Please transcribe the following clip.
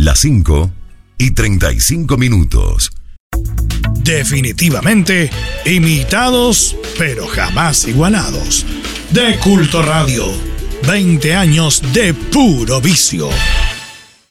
las 5:35. Definitivamente imitados, pero jamás igualados. De Culto Radio, 20 años de puro vicio.